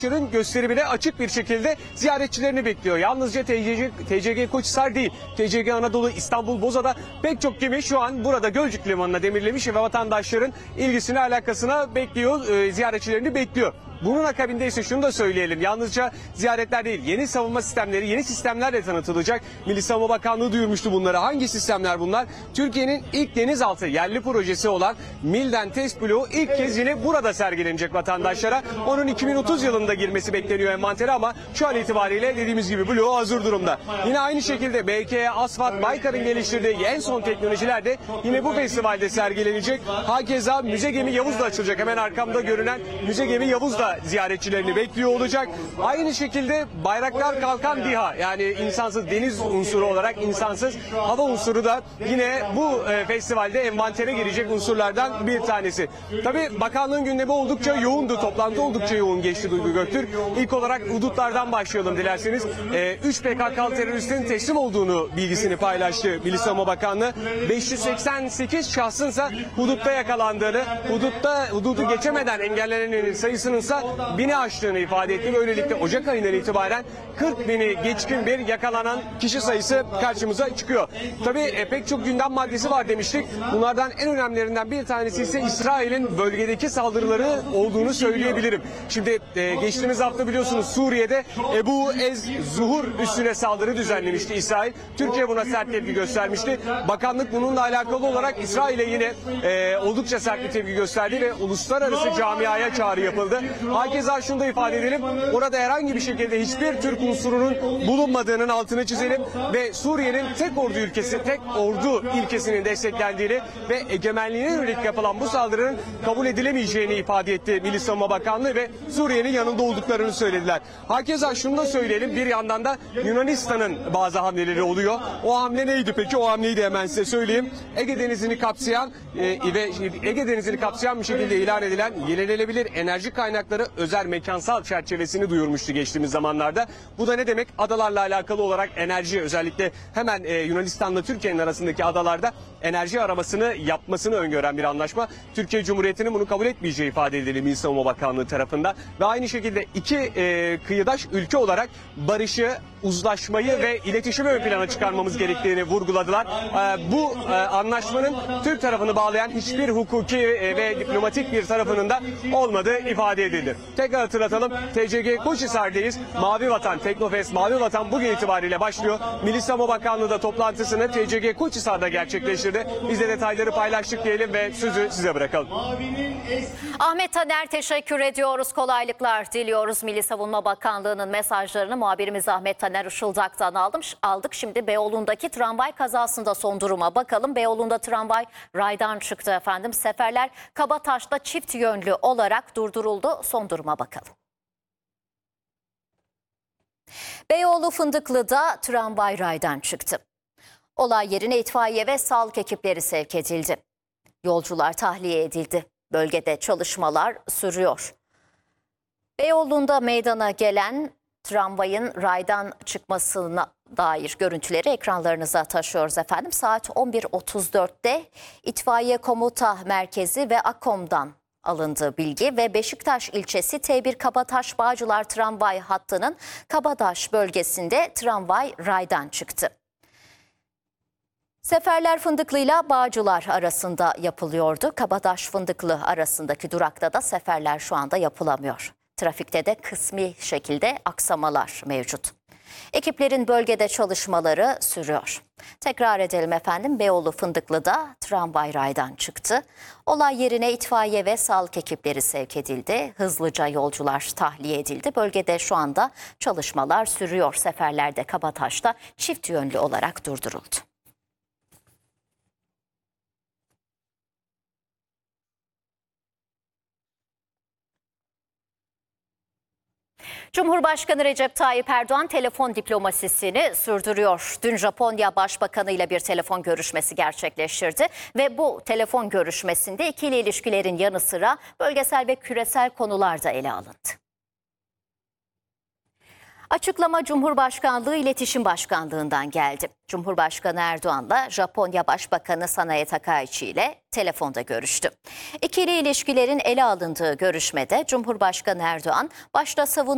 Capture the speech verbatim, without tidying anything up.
gösterimine açık bir şekilde ziyaretçilerini bekliyor. Yalnızca T C G, T C G Koçhisar değil, T C G Anadolu, İstanbul, Boza'da pek çok gemi şu an burada Gölcük Limanı'na demirlemiş ve vatandaşların ilgisini, alakasına bekliyor, e, ziyaretçilerini bekliyor. Bunun akabinde ise şunu da söyleyelim. Yalnızca ziyaretler değil, yeni savunma sistemleri, yeni sistemler de tanıtılacak. Milli Savunma Bakanlığı duyurmuştu bunları. Hangi sistemler bunlar? Türkiye'nin ilk denizaltı yerli projesi olan Milden Test Bloğu ilk kez yine burada sergilenecek vatandaşlara. Onun iki bin otuz yılında girmesi bekleniyor envantere ama şu an itibariyle dediğimiz gibi bloğu hazır durumda. Yine aynı şekilde B K, Asfat, Baykar'ın geliştirdiği en son teknolojiler de yine bu festivalde sergilenecek. Hakeza müze gemi Yavuz da açılacak. Hemen arkamda görünen müze gemi Yavuz da ziyaretçilerini bekliyor olacak. Aynı şekilde bayraklar kalkan DİHA, yani insansız deniz unsuru olarak insansız hava unsuru da yine bu e, festivalde envantere girecek unsurlardan bir tanesi. Tabii bakanlığın gündemi oldukça yoğundu. Toplantı oldukça yoğun geçti Duygu Göktürk. İlk olarak hudutlardan başlayalım dilerseniz. E, üç P K K'lı teröristin teslim olduğunu bilgisini paylaştı Milli Savunma Bakanlığı. beş yüz seksen sekiz şahsınsa hudutta yakalandığını, hudutta hududu geçemeden engellenenlerin sayısının ise bini aştığını ifade etti. Böylelikle Ocak ayından itibaren kırk bini geçkin bir yakalanan kişi sayısı karşımıza çıkıyor. Tabii e, pek çok gündem maddesi var demiştik. Bunlardan en önemlilerinden bir tanesi ise İsrail'in bölgedeki saldırıları olduğunu söyleyebilirim. Şimdi e, geçtiğimiz hafta biliyorsunuz Suriye'de Ebu Ez Zuhur üssüne saldırı düzenlemişti İsrail. Türkiye buna sert tepki göstermişti. Bakanlık bununla alakalı olarak İsrail'e yine e, oldukça sert bir tepki gösterdi ve uluslararası camiaya çağrı yapıldı. Hakeza şunu da ifade edelim. Orada herhangi bir şekilde hiçbir Türk unsurunun bulunmadığının altını çizelim ve Suriye'nin tek ordu ülkesi, tek ordu ilkesinin desteklendiğini ve egemenliğine yönelik yapılan bu saldırının kabul edilemeyeceğini ifade etti Milli Savunma Bakanlığı ve Suriye'nin yanında olduklarını söylediler. Hakeza şunu da söyleyelim. Bir yandan da Yunanistan'ın bazı hamleleri oluyor. O hamle neydi peki? O hamleyi de hemen size söyleyeyim. Ege Denizi'ni kapsayan e, ve Ege Denizi'ni kapsayan bir şekilde ilan edilen yenilenebilir enerji kaynakları özel mekansal çerçevesini duyurmuştu geçtiğimiz zamanlarda. Bu da ne demek? Adalarla alakalı olarak enerji, özellikle hemen e, Yunanistan'la Türkiye'nin arasındaki adalarda enerji aramasını yapmasını öngören bir anlaşma. Türkiye Cumhuriyeti'nin bunu kabul etmeyeceği ifade edildi Milli Savunma Bakanlığı tarafından. Ve aynı şekilde iki e, kıyıdaş ülke olarak barışı, uzlaşmayı ve iletişimi ön plana çıkarmamız gerektiğini vurguladılar. E, bu e, anlaşmanın Türk tarafını bağlayan hiçbir hukuki e, ve diplomatik bir tarafının da olmadığı ifade edildi. Tekrar hatırlatalım. T C G Koçhisar'dayız. Mavi Vatan, Teknofest Mavi Vatan bugün itibariyle başlıyor. Milli Savunma Bakanlığı da toplantısını T C G Koçhisar'da gerçekleştirdi. Biz de detayları paylaştık diyelim ve sözü size bırakalım. Ahmet Taner, teşekkür ediyoruz. Kolaylıklar diliyoruz. Milli Savunma Bakanlığı'nın mesajlarını muhabirimiz Ahmet Taner Işıldak'tan aldım. aldık. Şimdi Beyoğlu'ndaki tramvay kazasında son duruma bakalım. Beyoğlu'nda tramvay raydan çıktı efendim. Seferler Kabataş'ta çift yönlü olarak durduruldu. Son duruma bakalım. Beyoğlu Fındıklı'da tramvay raydan çıktı. Olay yerine itfaiye ve sağlık ekipleri sevk edildi. Yolcular tahliye edildi. Bölgede çalışmalar sürüyor. Beyoğlu'nda meydana gelen tramvayın raydan çıkmasına dair görüntüleri ekranlarınıza taşıyoruz efendim. Saat on bir otuz dörtte itfaiye komuta merkezi ve AKOM'dan alındığı bilgi ve Beşiktaş ilçesi T bir Kabataş Bağcılar tramvay hattının Kabataş bölgesinde tramvay raydan çıktı. Seferler Fındıklı ile Bağcılar arasında yapılıyordu. Kabataş Fındıklı arasındaki durakta da seferler şu anda yapılamıyor. Trafikte de kısmi şekilde aksamalar mevcut. Ekiplerin bölgede çalışmaları sürüyor. Tekrar edelim efendim, Beyoğlu Fındıklı'da tramvay raydan çıktı. Olay yerine itfaiye ve sağlık ekipleri sevk edildi. Hızlıca yolcular tahliye edildi. Bölgede şu anda çalışmalar sürüyor. Seferlerde Kabataş'ta çift yönlü olarak durduruldu. Cumhurbaşkanı Recep Tayyip Erdoğan telefon diplomasisini sürdürüyor. Dün Japonya Başbakanı ile bir telefon görüşmesi gerçekleştirdi ve bu telefon görüşmesinde ikili ilişkilerin yanı sıra bölgesel ve küresel konular da ele alındı. Açıklama Cumhurbaşkanlığı İletişim Başkanlığı'ndan geldi. Cumhurbaşkanı Erdoğan'la Japonya Başbakanı Sanae Takaichi ile telefonda görüştü. İkili ilişkilerin ele alındığı görüşmede Cumhurbaşkanı Erdoğan başta savunma